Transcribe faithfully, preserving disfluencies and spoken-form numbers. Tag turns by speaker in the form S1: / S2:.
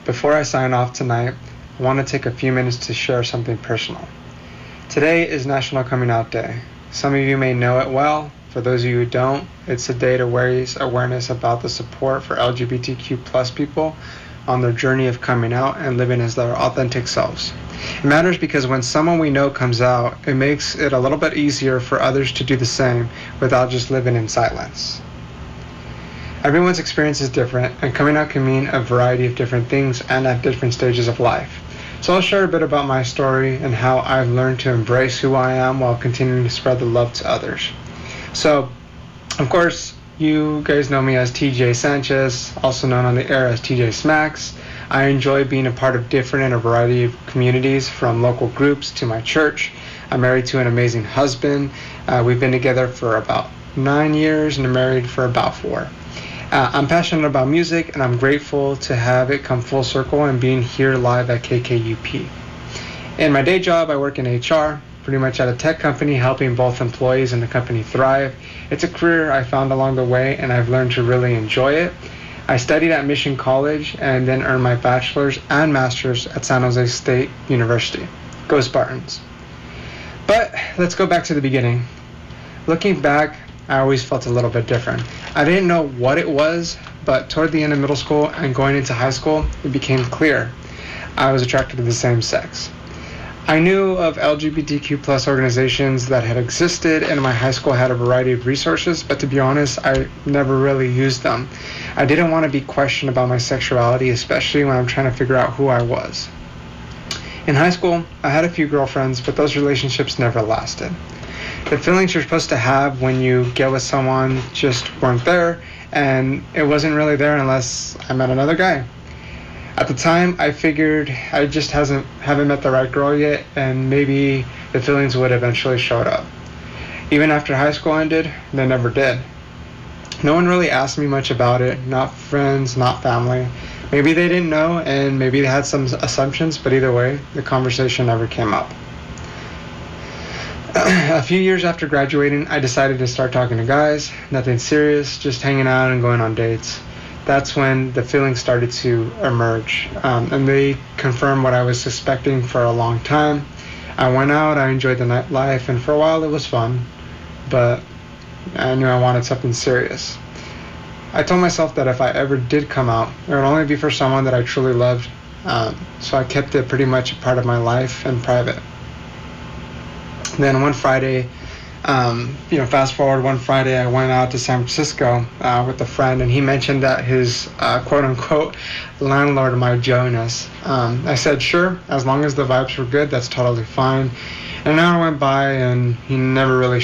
S1: Before I sign off tonight, I want to take a few minutes to share something personal. Today is National Coming Out Day. Some of you may know it well. For those of you who don't, it's a day to raise awareness about the support for L G B T Q plus people on their journey of coming out and living as their authentic selves. It matters because when someone we know comes out, it makes it a little bit easier for others to do the same without just living in silence. Everyone's experience is different, and coming out can mean a variety of different things and at different stages of life. So I'll share a bit about my story and how I've learned to embrace who I am while continuing to spread the love to others. So, of course, you guys know me as T J Sanchez, also known on the air as T J Smacks. I enjoy being a part of different and a variety of communities, from local groups to my church. I'm married to an amazing husband. Uh, we've been together for about nine years and married for about four. Uh, I'm passionate about music, and I'm grateful to have it come full circle and being here live at K K U P. In my day job, I work in H R, pretty much at a tech company, helping both employees and the company thrive. It's a career I found along the way, and I've learned to really enjoy it. I studied at Mission College and then earned my bachelor's and master's at San Jose State University. Go Spartans. But let's go back to the beginning. Looking back, I always felt a little bit different. I didn't know what it was, but toward the end of middle school and going into high school, it became clear I was attracted to the same sex. I knew of L G B T Q plus organizations that had existed, and my high school had a variety of resources, but to be honest, I never really used them. I didn't want to be questioned about my sexuality, especially when I'm trying to figure out who I was. In high school, I had a few girlfriends, but those relationships never lasted. The feelings you're supposed to have when you get with someone just weren't there, and it wasn't really there unless I met another guy. At the time, I figured I just hasn't haven't met the right girl yet, and maybe the feelings would eventually show up. Even after high school ended, they never did. No one really asked me much about it, not friends, not family. Maybe they didn't know, and maybe they had some assumptions, but either way, the conversation never came up. A few years after graduating, I decided to start talking to guys. Nothing serious, just hanging out and going on dates. That's when the feelings started to emerge, um, and they confirmed what I was suspecting for a long time. I went out, I enjoyed the nightlife, and for a while it was fun, but I knew I wanted something serious. I told myself that if I ever did come out, it would only be for someone that I truly loved, um, so I kept it pretty much a part of my life and private. Then one Friday, um, you know, fast forward one Friday, I went out to San Francisco uh, with a friend, and he mentioned that his uh, quote-unquote landlord might join us. Um, I said, sure, as long as the vibes were good, that's totally fine. And an hour went by, and he never really